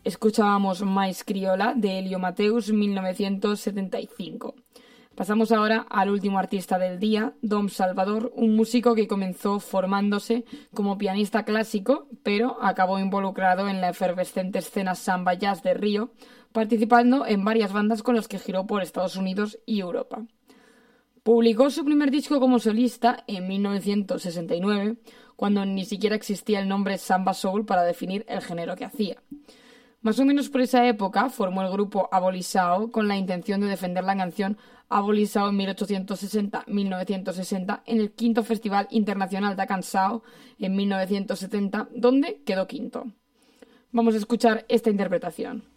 Escuchábamos Mais Criolla de Elio Mateus 1975. Pasamos ahora al último artista del día, Dom Salvador, un músico que comenzó formándose como pianista clásico, pero acabó involucrado en la efervescente escena samba jazz de Río, participando en varias bandas con las que giró por Estados Unidos y Europa. Publicó su primer disco como solista en 1969, cuando ni siquiera existía el nombre Samba Soul para definir el género que hacía. Más o menos por esa época formó el grupo Abolisao con la intención de defender la canción Abolisao en 1860-1960 en el quinto Festival Internacional da Canção en 1970, donde quedó quinto. Vamos a escuchar esta interpretación.